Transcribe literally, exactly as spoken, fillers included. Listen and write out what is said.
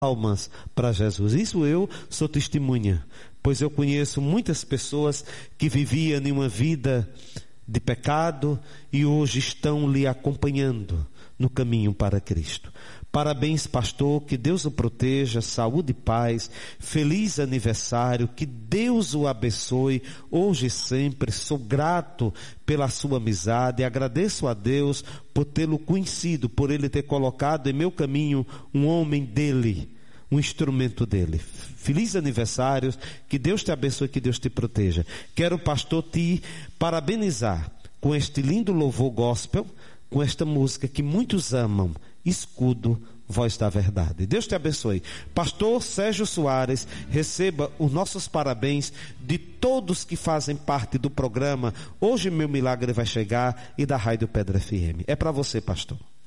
almas para Jesus. Isso eu sou testemunha, pois eu conheço muitas pessoas que viviam em uma vida de pecado e hoje estão lhe acompanhando no caminho para Cristo. Parabéns, pastor, que Deus o proteja, saúde e paz, feliz aniversário, que Deus o abençoe, hoje e sempre. Sou grato pela sua amizade, agradeço a Deus por tê-lo conhecido, por Ele ter colocado em meu caminho um homem dele, um instrumento dele. Feliz aniversário, que Deus te abençoe, que Deus te proteja. Quero, pastor, te parabenizar com este lindo louvor gospel, com esta música que muitos amam, Escudo, Voz da Verdade. Deus te abençoe. Pastor Sérgio Soares, receba os nossos parabéns de todos que fazem parte do programa Hoje Meu Milagre Vai Chegar e da Rádio Pedra F M. É para você, pastor.